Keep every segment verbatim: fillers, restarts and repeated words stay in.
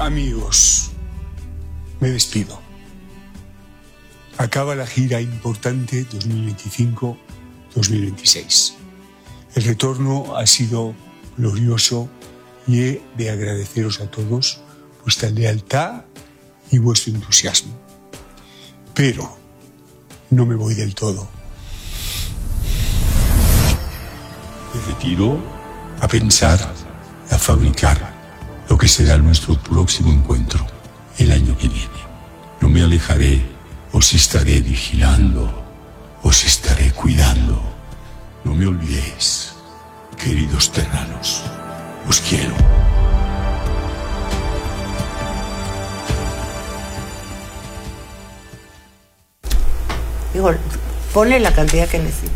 Amigos, me despido. Acaba la gira importante dos mil veinticinco dos mil veintiséis. El retorno ha sido glorioso y he de agradeceros a todos vuestra lealtad y vuestro entusiasmo. Pero no me voy del todo. Me retiro a pensar, a fabricar lo que será nuestro próximo encuentro el año que viene. No me alejaré, os estaré vigilando, os estaré cuidando. No me olvidéis, queridos terranos, os quiero. Digo, ponle la cantidad que necesites.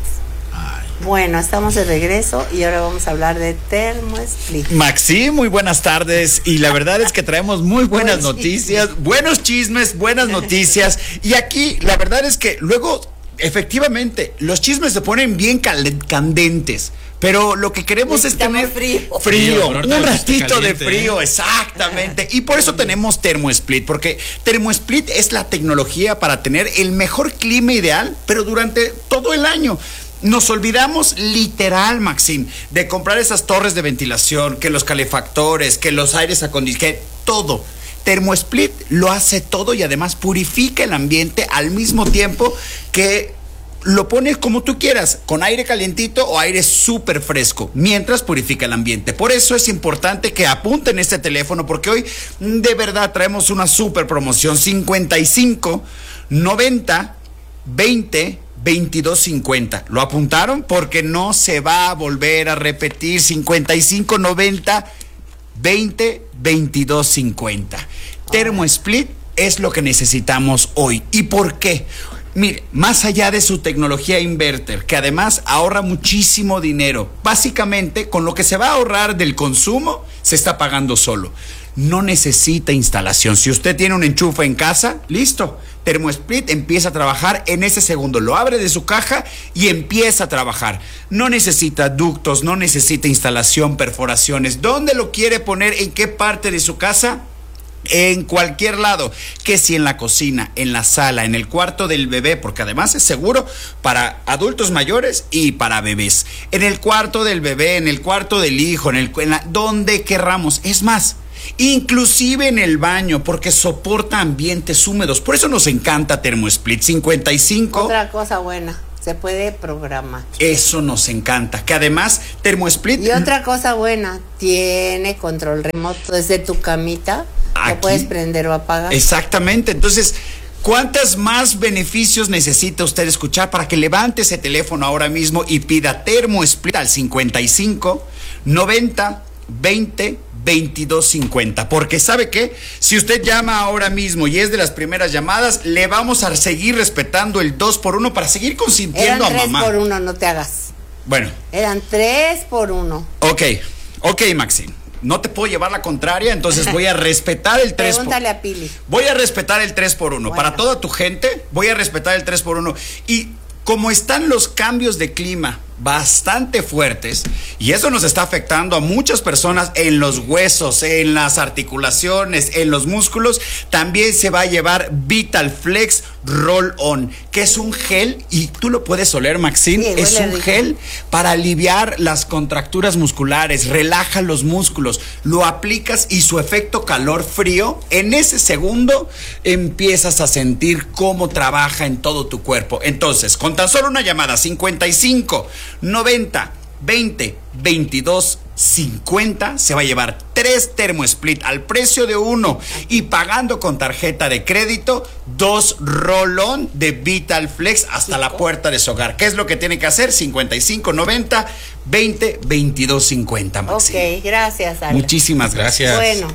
Bueno, estamos de regreso y ahora vamos a hablar de ThermoSplit. Maxi, muy buenas tardes. Y la verdad es que traemos muy buenas noticias, buenos chismes, buenas noticias. Y aquí la verdad es que luego, efectivamente, los chismes se ponen bien candentes. Pero lo que queremos es tener frío, frío un ratito de frío, exactamente. Y por eso tenemos ThermoSplit, porque ThermoSplit es la tecnología para tener el mejor clima ideal, pero durante todo el año. Nos olvidamos literal, Maxim, de comprar esas torres de ventilación, que los calefactores, que los aires acondicionados, que todo. ThermoSplit lo hace todo y además purifica el ambiente al mismo tiempo que lo pones como tú quieras, con aire calientito o aire súper fresco, mientras purifica el ambiente. Por eso es importante que apunten este teléfono, porque hoy de verdad traemos una súper promoción: cincuenta y cinco, noventa, veinte, veintidós cincuenta. ¿Lo apuntaron? Porque no se va a volver a repetir. Cincuenta y cinco, noventa, veinte, veintidós cincuenta. ThermoSplit es lo que necesitamos hoy. ¿Y por qué? Mire, más allá de su tecnología inverter, que además ahorra muchísimo dinero, básicamente con lo que se va a ahorrar del consumo, se está pagando solo. No necesita instalación. Si usted tiene un enchufe en casa, listo. ThermoSplit empieza a trabajar en ese segundo. Lo abre de su caja y empieza a trabajar. No necesita ductos, no necesita instalación, perforaciones. ¿Dónde lo quiere poner? ¿En qué parte de su casa? En cualquier lado, que si en la cocina, en la sala, en el cuarto del bebé, porque además es seguro para adultos mayores y para bebés. En el cuarto del bebé, en el cuarto del hijo, en el en la, donde querramos. Es más, inclusive en el baño, porque soporta ambientes húmedos. Por eso nos encanta ThermoSplit. cincuenta y cinco. Otra cosa buena, se puede programar. Eso nos encanta, que además ThermoSplit. Y otra cosa buena, tiene control remoto desde tu camita. Aquí, lo puedes prender o apagar. Exactamente. Entonces, ¿cuántos más beneficios necesita usted escuchar para que levante ese teléfono ahora mismo y pida ThermoSplit al cincuenta y cinco, noventa, veinte, veintidós cincuenta? Porque ¿sabe qué? Si usted llama ahora mismo y es de las primeras llamadas, le vamos a seguir respetando el dos por uno para seguir consintiendo Eran a mamá. tres por uno, no te hagas. Bueno. Eran tres por uno. Ok, ok, Maxim. No te puedo llevar la contraria, entonces voy a respetar el tres por uno. Pregúntale a Pili. Voy a respetar el tres por uno. Bueno. Para toda tu gente, voy a respetar el tres por uno. Y como están los cambios de clima bastante fuertes, y eso nos está afectando a muchas personas en los huesos, en las articulaciones, en los músculos, también se va a llevar VitalFlex Roll On, que es un gel, y tú lo puedes oler, Maxine, sí, es un rico. gel para aliviar las contracturas musculares, relaja los músculos, lo aplicas y su efecto calor-frío, en ese segundo empiezas a sentir cómo trabaja en todo tu cuerpo. Entonces, con tan solo una llamada, cincuenta y cinco, noventa, veinte, veintidós cincuenta, se va a llevar tres ThermoSplit al precio de uno, y pagando con tarjeta de crédito, dos roll-on de VitalFlex hasta la puerta de su hogar. ¿Qué es lo que tiene que hacer? cincuenta y cinco, noventa, veinte, veintidós cincuenta, Maxi. Ok, gracias, Ale. Muchísimas gracias. Bueno,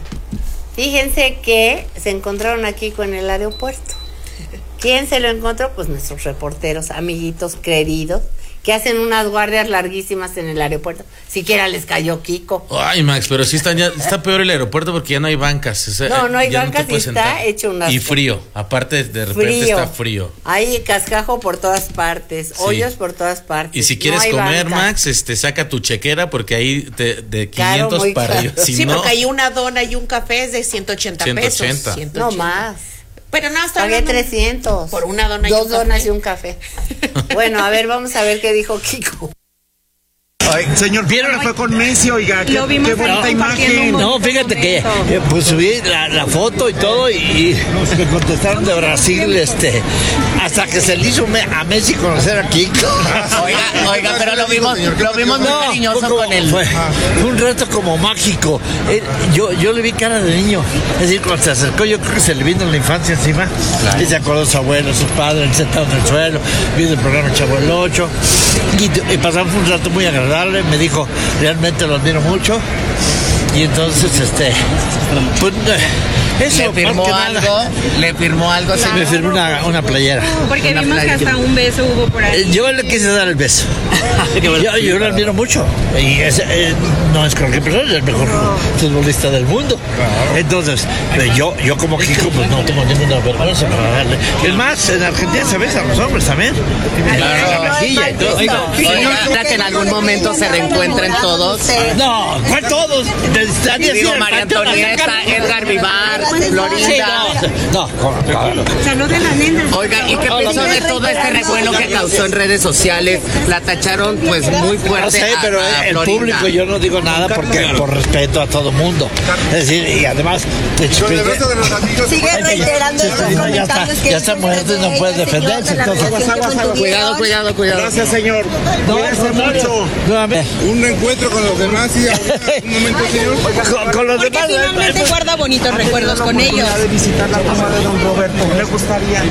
fíjense que se encontraron aquí con el aeropuerto. ¿Quién se lo encontró? Pues nuestros reporteros, amiguitos queridos, que hacen unas guardias larguísimas en el aeropuerto. Siquiera les cayó Kiko. Ay, Max, pero sí está, ya, está peor el aeropuerto porque ya no hay bancas. O sea, no, no hay bancas no y está hecho un asco. Y frío, aparte de repente frío. está frío. Hay cascajo por todas partes, sí. Hoyos por todas partes. Y si quieres no comer, banca. Max, este, saca tu chequera porque ahí te, de quinientos Caro, para arriba. Si sí, no, porque hay una dona y un café es de ciento ochenta pesos. ciento ochenta. No más. Pero no, hasta pagué trescientos. Por una dona y Dos un donas café. y un café. Bueno, a ver, vamos a ver qué dijo Kiko. Ay, señor, ¿vieron que fue con Messi? Oiga, qué, qué bonita no, imagen. No, fíjate que eh, pues subí la, la foto y todo y, y me contestaron de Brasil, este, hasta que se le hizo a Messi conocer a Kiko. Oiga, oiga, pero lo vimos, lo vimos muy no, cariñoso como, con él. Fue, fue un reto como mágico. Eh, yo, yo le vi cara de niño. Es decir, cuando se acercó, yo creo que se le vino la infancia encima. Claro. Y se acordó de su abuelo, sus padres, sentados en el suelo, viendo el programa Chavo el Ocho. Y, y pasamos un rato muy agradable. Me dijo, realmente lo admiro mucho. Y entonces, este, pues, eso, ¿le firmó algo? Nada. ¿Le firmó algo? Sí, me firmó una, una playera. Porque una vimos playera. Que hasta un beso hubo por ahí. Yo le quise dar el beso. yo, yo lo admiro mucho. Y es, eh, no es cualquier persona, es el mejor futbolista del mundo. Entonces, yo, yo como Kiko, pues no tengo ninguna vergüenza para darle. Es más, en Argentina se besa a los hombres también. Claro. La mejilla y todo. Oiga, oiga, que en algún momento se reencuentren todos. No, ¿cuál todos? Digo, María Antonieta, Edgar Vivar, Florinda. No, no, salud de la nena. Oiga, ¿y qué pensó de todo este revuelo que causó en redes sociales? La tacharon pues muy fuerte. No sé, a, pero a el Florinda. público yo no digo nada porque por respeto a todo mundo. Es decir, y además sigue reiterando estos comentarios que ya está muerto y no puede defenderse. Entonces, cuidado, cuidado, cuidado. Gracias, señor. No, Cuídense mucho. Un encuentro con los demás y un momento, señor. Con, con los Porque demás. finalmente guarda bonitos recuerdos con ellos. De visitar la tumba de don Roberto. Me gustaría.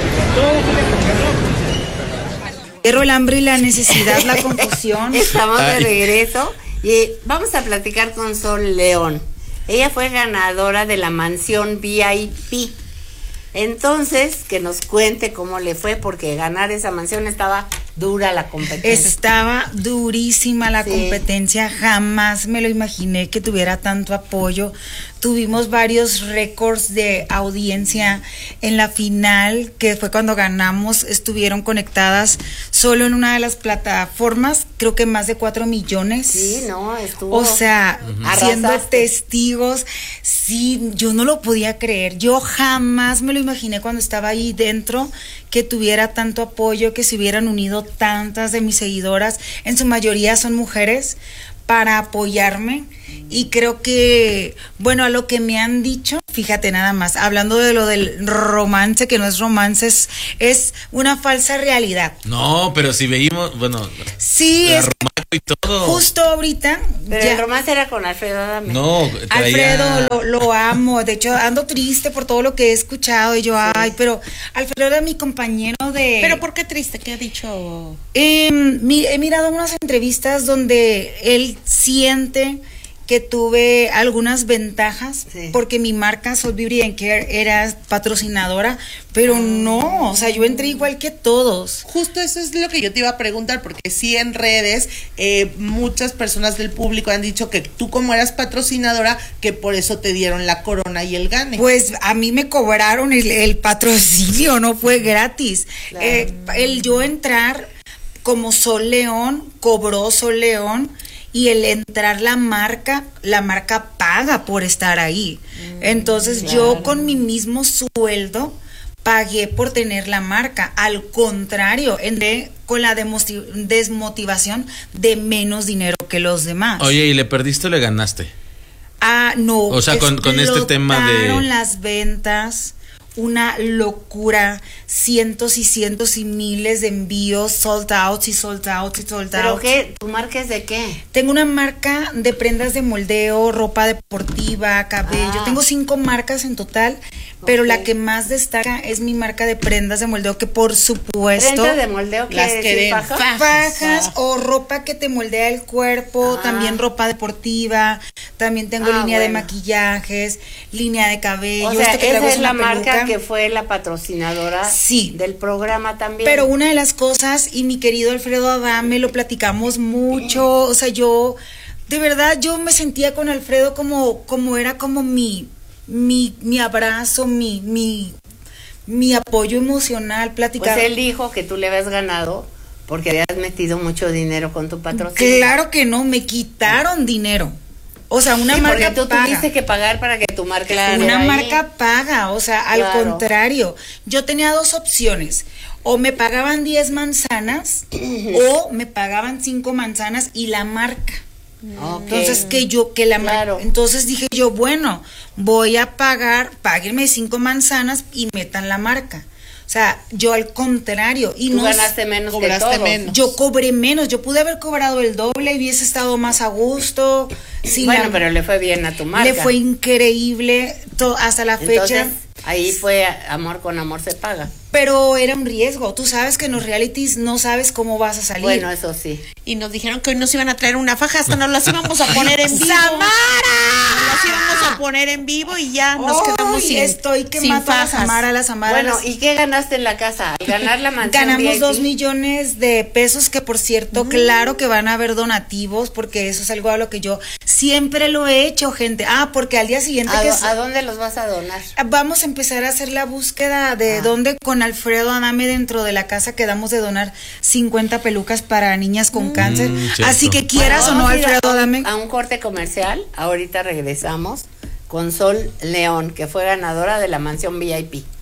Pero el hambre y la necesidad, la confusión. Estamos de regreso y vamos a platicar con Sol León. Ella fue ganadora de la mansión V I P. Entonces, que nos cuente cómo le fue, porque ganar esa mansión estaba dura la competencia. Estaba durísima la sí. competencia, jamás me lo imaginé que tuviera tanto apoyo. Tuvimos varios récords de audiencia en la final, que fue cuando ganamos, estuvieron conectadas solo en una de las plataformas, creo que más de cuatro millones. Sí, no, estuvo. O sea, uh-huh. siendo testigos, sí, yo no lo podía creer. Yo jamás me lo imaginé cuando estaba ahí dentro, que tuviera tanto apoyo, que se hubieran unido tantas de mis seguidoras, en su mayoría son mujeres, para apoyarme. Y creo que, bueno, a lo que me han dicho, fíjate nada más, hablando de lo del romance, que no es romance, es, es una falsa realidad. No, pero si veíamos, bueno, sí, es y todo. Justo ahorita. Pero ya, el romance era con Alfredo Adame. No, traía... Alfredo, lo, lo amo, de hecho ando triste por todo lo que he escuchado y yo, sí. ay, pero Alfredo era mi compañero de... ¿Pero por qué triste? ¿Qué ha dicho? Eh, mi, he mirado unas entrevistas donde él siente que tuve algunas ventajas, sí. porque mi marca Sol Beauty and Care era patrocinadora, pero no, o sea, yo entré igual que todos. Justo eso es lo que yo te iba a preguntar, porque sí en redes eh, muchas personas del público han dicho que tú como eras patrocinadora, que por eso te dieron la corona y el gane. Pues a mí me cobraron el, el patrocinio, no fue gratis. Claro. Eh, el yo entrar como Sol León, cobró Sol León, y el entrar la marca, la marca paga por estar ahí. Mm, Entonces claro. yo con mi mismo sueldo pagué por tener la marca. Al contrario, entré con la desmotivación de menos dinero que los demás. Oye, ¿y le perdiste o le ganaste? Ah, no. O sea, con, con este tema de... las ventas, una locura, cientos y cientos y miles de envíos, sold out y sold out y sold out. ¿Pero qué? ¿Tu marca es de qué? Tengo una marca de prendas de moldeo, ropa deportiva, cabello. Ah. Tengo cinco marcas en total, pero Ok. la que más destaca es mi marca de prendas de moldeo, que por supuesto... ¿Prendas de moldeo las quiere decir queremos. faja? Fajas o ropa que te moldea el cuerpo, Ah. también ropa deportiva, también tengo Ah, línea de bueno. maquillajes, línea de cabello. O sea, esto que esa traigo es la una marca peluca. que fue la patrocinadora Sí. del programa también. Pero una de las cosas, y mi querido Alfredo Adame, lo platicamos mucho, o sea, yo, de verdad, yo me sentía con Alfredo como, como era como mi, mi, mi abrazo, mi, mi, mi apoyo emocional, platicar. Pues él dijo que tú le habías ganado porque habías metido mucho dinero con tu patrocinio. Claro que no, me quitaron dinero. O sea, una Sí, marca porque tú paga. tuviste que pagar para que tu marca Claro, estuviera una ahí. marca paga, o sea, al Claro. contrario, yo tenía dos opciones, o me pagaban diez manzanas o me pagaban cinco manzanas y la marca. Ok. Entonces que yo que la Claro. marca, entonces dije yo, bueno, voy a pagar, páguenme cinco manzanas y metan la marca. O sea, yo al contrario y Tú no ganaste menos que cobraste todos. menos. yo cobré menos, yo pude haber cobrado el doble y hubiese estado más a gusto. sin Bueno, la- pero le fue bien a tu marca. le fue increíble to- hasta la fecha. Entonces, ahí fue amor con amor se paga. Pero era un riesgo. Tú sabes que en los realities no sabes cómo vas a salir. Bueno, eso sí. Y nos dijeron que hoy nos iban a traer una faja, hasta nos las íbamos a poner en vivo. ¡Samara! Nos las íbamos a poner en vivo y ya nos Ay, quedamos sin estoy que sin mato a la fajas. Samara, la Samara. Bueno, las- ¿y qué ganaste en la casa? Al ganar la mansión ganamos V I P. dos millones de pesos, que por cierto, claro que van a haber donativos, porque eso es algo a lo que yo siempre lo he hecho, gente. Ah, porque al día siguiente ¿A, que do- es- a dónde los vas a donar? vamos a empezar a hacer la búsqueda de Ah. dónde con Alfredo Adame dentro de la casa quedamos de donar cincuenta pelucas para niñas con cáncer. cierto. Así que quieras Bueno, o no, vamos a ir a- Alfredo Adame. A un corte comercial. Ahorita regresamos con Sol León, que fue ganadora de la mansión V I P.